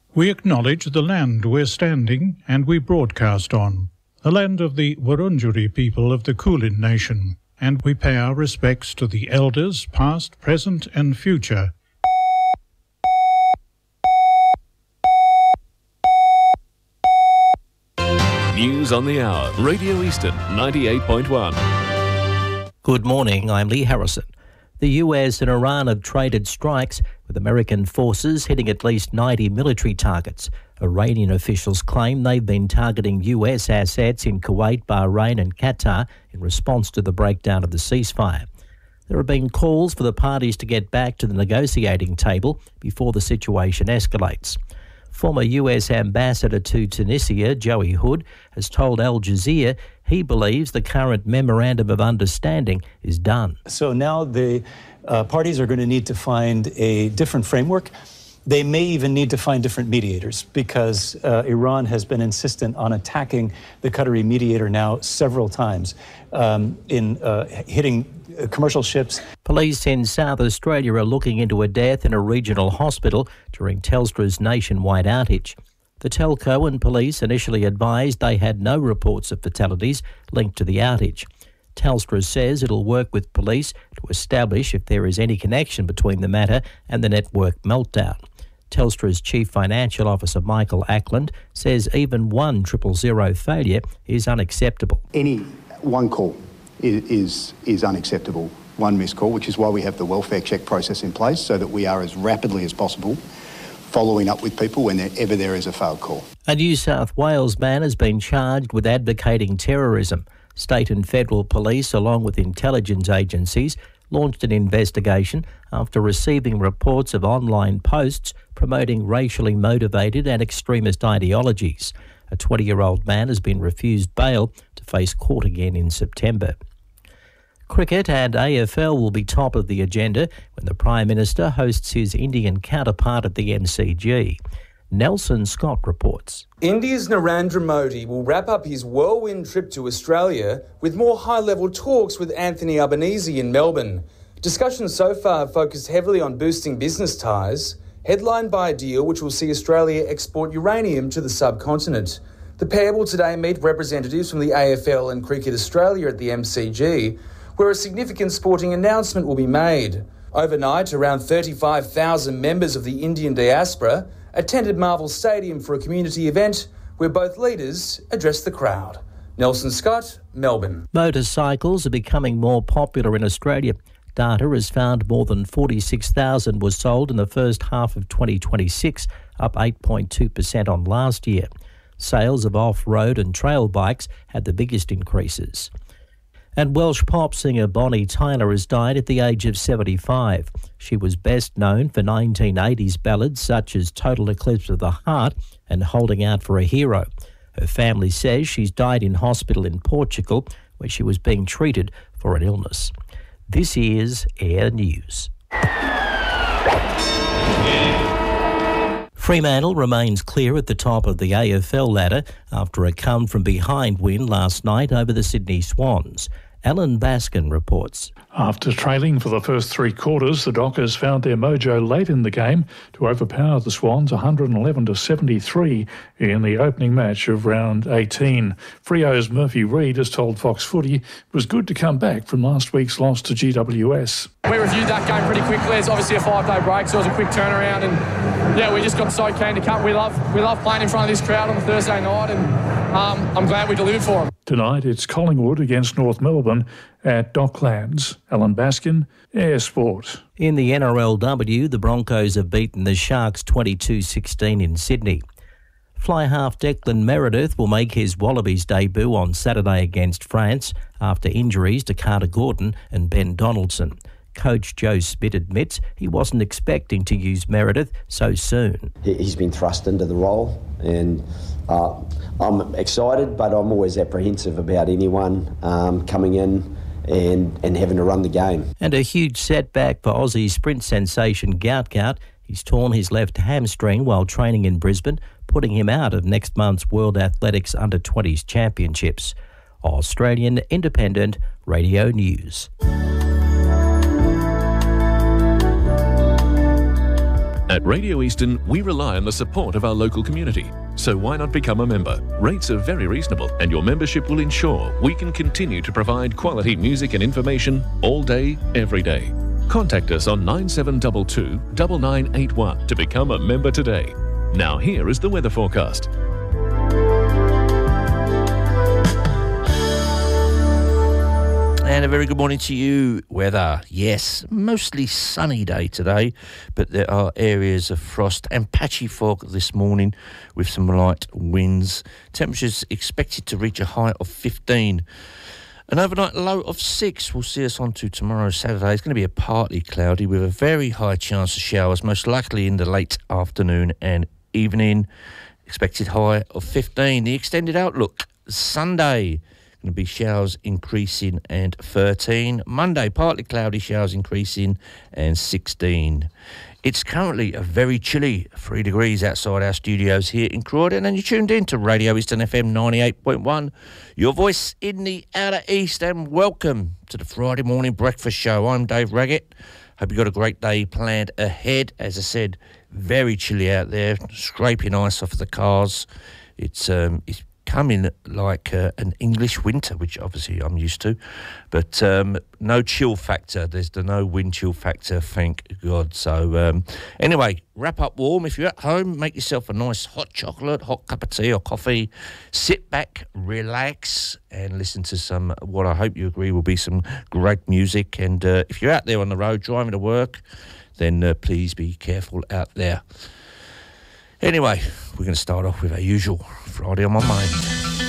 We acknowledge the land we're standing and we broadcast on, the land of the Wurundjeri people of the Kulin Nation, and we pay our respects to the elders past, present and future. News on the hour, Radio Eastern 98.1. Good morning, I'm Lee Harrison. The US and Iran have traded strikes, with American forces hitting at least 90 military targets. Iranian officials claim they've been targeting US assets in Kuwait, Bahrain and Qatar in response to the breakdown of the ceasefire. There have been calls for the parties to get back to the negotiating table before the situation escalates. Former US Ambassador to Tunisia, Joey Hood, has told Al Jazeera he believes the current Memorandum of Understanding is done. So now the parties are going to need to find a different framework. They may even need to find different mediators because Iran has been insistent on attacking the Qatari mediator now several times in hitting commercial ships. Police in South Australia are looking into a death in a regional hospital during Telstra's nationwide outage. The telco and police initially advised they had no reports of fatalities linked to the outage. Telstra says it'll work with police to establish if there is any connection between the matter and the network meltdown. Telstra's Chief Financial Officer Michael Ackland says even one 000 failure is unacceptable. Any one call is unacceptable, one missed call, which is why we have the welfare check process in place so that we are as rapidly as possible following up with people whenever there is a failed call. A New South Wales man has been charged with advocating terrorism. State and federal police, along with intelligence agencies, launched an investigation after receiving reports of online posts promoting racially motivated and extremist ideologies. A 20-year-old man has been refused bail to face court again in September. Cricket and AFL will be top of the agenda when the Prime Minister hosts his Indian counterpart at the MCG. Nelson Scott reports. India's Narendra Modi will wrap up his whirlwind trip to Australia with more high-level talks with Anthony Albanese in Melbourne. Discussions so far have focused heavily on boosting business ties, headlined by a deal which will see Australia export uranium to the subcontinent. The pair will today meet representatives from the AFL and Cricket Australia at the MCG, where a significant sporting announcement will be made. Overnight, around 35,000 members of the Indian diaspora attended Marvel Stadium for a community event where both leaders addressed the crowd. Nelson Scott, Melbourne. Motorcycles are becoming more popular in Australia. Data has found more than 46,000 were sold in the first half of 2026, up 8.2% on last year. Sales of off-road and trail bikes had the biggest increases. And Welsh pop singer Bonnie Tyler has died at the age of 75. She was best known for 1980s ballads such as Total Eclipse of the Heart and Holding Out for a Hero. Her family says she's died in hospital in Portugal, where she was being treated for an illness. This is Air News. Fremantle remains clear at the top of the AFL ladder after a come-from-behind win last night over the Sydney Swans. Alan Baskin reports. After trailing for the first three quarters, the Dockers found their mojo late in the game to overpower the Swans 111-73 in the opening match of round 18. Freo's Murphy Reid has told Fox Footy it was good to come back from last week's loss to GWS. We reviewed that game pretty quickly. It's obviously a 5-day break, so it was a quick turnaround, and yeah, we just got so keen to cut. We love playing in front of this crowd on the Thursday night, and I'm glad we delivered for them. Tonight it's Collingwood against North Melbourne at Docklands. Alan Baskin, Air Sport. In the NRLW, the Broncos have beaten the Sharks 22-16 in Sydney. Fly half Declan Meredith will make his Wallabies debut on Saturday against France after injuries to Carter Gordon and Ben Donaldson. Coach Joe Smith admits he wasn't expecting to use Meredith so soon. He's been thrust into the role, and I'm excited, but I'm always apprehensive about anyone coming in and having to run the game. And a huge setback for Aussie sprint sensation Gout. He's torn his left hamstring while training in Brisbane, putting him out of next month's World Athletics Under-20s Championships. Australian Independent Radio News. At Radio Eastern, we rely on the support of our local community. So why not become a member? Rates are very reasonable, and your membership will ensure we can continue to provide quality music and information all day, every day. Contact us on 9722 9981 to become a member today. Now here is the weather forecast. And a very good morning to you. Weather, yes, mostly sunny day today, but there are areas of frost and patchy fog this morning with some light winds. Temperatures expected to reach a high of 15. An overnight low of 6 will see us on to tomorrow, Saturday. It's going to be a partly cloudy with a very high chance of showers, most likely in the late afternoon and evening. Expected high of 15. The extended outlook, Sunday, going to be showers increasing and 13. Monday, partly cloudy, showers increasing and 16. It's currently a very chilly 3 degrees outside our studios here in Croydon, and you're tuned in to Radio Eastern FM 98.1, your voice in the outer east, and welcome to the Friday morning breakfast show. I'm Dave Raggett. Hope you got a great day planned ahead. As I said, very chilly out there, scraping ice off the cars. It's coming like an English winter, which obviously I'm used to, but no chill factor. There's no wind chill factor, thank God. So anyway, wrap up warm. If you're at home, make yourself a nice hot chocolate, hot cup of tea or coffee. Sit back, relax, and listen to some, what I hope you agree will be some great music. And if you're out there on the road driving to work, then please be careful out there. Anyway, we're going to start off with our usual Friday on My Mind.